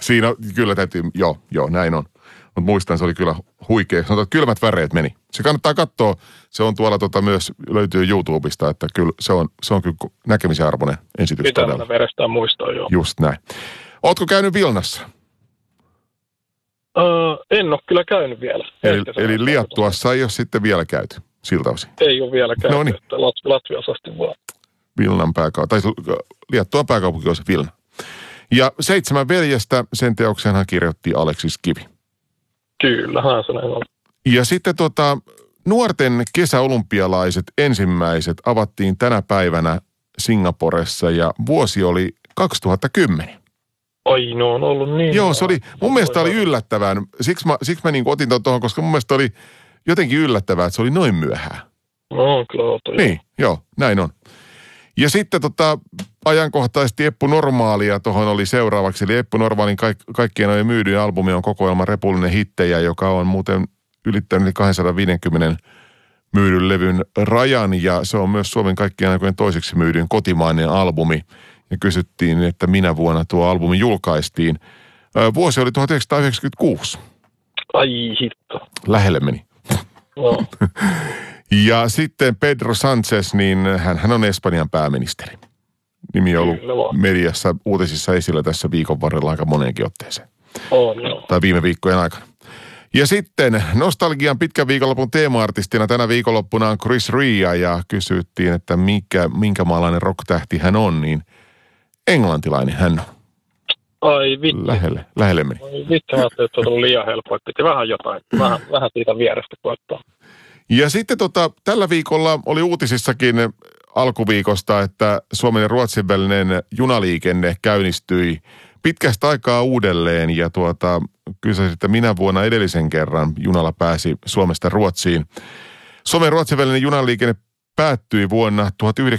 Siinä kyllä täytyy, joo, näin on. Mutta muistan, se oli kyllä huikea. Sanotaan, että kylmät väreet meni. Se kannattaa katsoa. Se on tuolla myös, löytyy YouTubesta, että kyllä se on kyllä näkemisen arvoinen esitys. Pitää mennä verestään muistaa, joo. Just näin. Ootko käynyt Vilnassa? En ole kyllä käynyt vielä. Eli Liettuassa ei ole sitten vielä käyty siltä osin? Ei ole vielä käyty, Noniin. että Latviassa asti vaan. Vilnan pääkaupunki, tai Liettuan pääkaupunki on se Vilna. Ja 7 veljestä, sen teoksen hän kirjoitti Aleksis Kivi. Kyllä, hän se näin on. Ja sitten nuorten kesäolympialaiset ensimmäiset avattiin tänä päivänä Singaporessa ja vuosi oli 2010. Ai, no on ollut niin. Joo, se oli, mun mielestä oli yllättävää. Siksi mä niin otin tuohon, koska mun mielestä oli jotenkin yllättävää, että se oli noin myöhään. No, kyllä. Niin, joo, näin on. Ja sitten ajankohtaisesti Eppu Normaalia tuohon oli seuraavaksi. Eli Eppu Normaalin kaikkien noin myydyin albumi on kokoelma Repullinen hittejä, joka on muuten ylittänyt 250 myydyn levyn rajan. Ja se on myös Suomen kaikkien aikojen toiseksi myydyin kotimainen albumi. Ja kysyttiin, että minä vuonna tuo albumi julkaistiin. Vuosi oli 1996. Ai hitto. Lähelle meni. No. Ja sitten Pedro Sánchez, niin hän on Espanjan pääministeri. Nimi on ollut mediassa, uutisissa esillä tässä viikon varrella aika moneenkin otteeseen. No. Tai viime viikkojen aikana. Ja sitten nostalgian pitkän viikonlopun teema-artistina tänä viikonloppuna on Chris Rea ja kysyttiin, että minkä maalainen rock-tähti hän on, niin englantilainen hän on. Ai vittu. Lähelle meni. Ai vittu, mä ajattelin, että on ollut liian helppoa, että piti vähän jotain, vähän siitä vierestä koettaa. Ja sitten tällä viikolla oli uutisissakin alkuviikosta, että Suomen ja Ruotsin välinen junaliikenne käynnistyi pitkästä aikaa uudelleen ja kysyä, että minä vuonna edellisen kerran junalla pääsi Suomesta Ruotsiin. Suomen ja Ruotsin välinen junaliikenne päättyi vuonna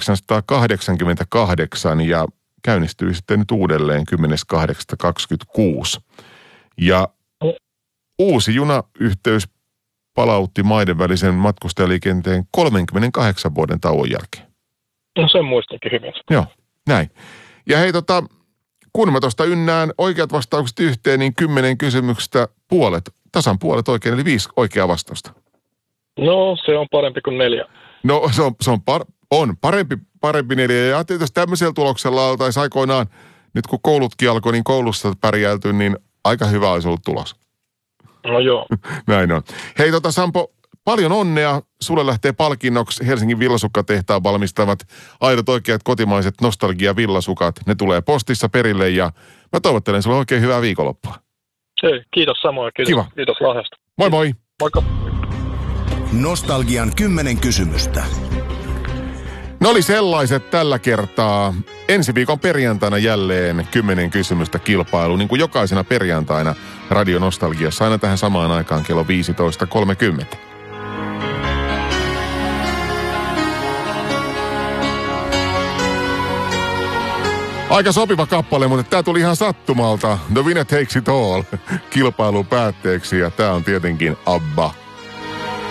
1988 ja käynnistyi sitten nyt uudelleen 10.8.26. Ja uusi junayhteys palautti maiden välisen matkustajaliikenteen 38 vuoden tauon jälkeen. No sen muistankin hyvin. Joo, näin. Ja hei kun mä tuosta ynnään oikeat vastaukset yhteen, niin 10 kysymyksestä tasan puolet oikein, eli 5 oikeaa vastausta. No se on parempi kuin 4. No se on parempi 4. Ja ajattelin, jos tämmöisellä tuloksella oltaisiin aikoinaan, nyt kun koulutkin alkoi, niin koulussa pärjäilty, niin aika hyvä olisi ollut tulos. No joo. Näin on. Hei Sampo, paljon onnea. Sulle lähtee palkinnoksi Helsingin Villasukkatehtaan valmistavat aidot oikeat kotimaiset nostalgia-villasukat. Ne tulee postissa perille ja mä toivottelen sulle oikein hyvää viikonloppua. Hei, kiitos samoin. Kiva. Kiitos lahjasta. Moi moi. Moikka. Nostalgian 10 kysymystä. Ne oli sellaiset tällä kertaa. Ensi viikon perjantaina jälleen 10 kysymystä kilpailu, niin kuin jokaisena perjantaina Radio Nostalgiassa aina tähän samaan aikaan kello 15.30. Aika sopiva kappale, mutta tämä tuli ihan sattumalta. The Winner Takes It All kilpailun päätteeksi ja tämä on tietenkin ABBA.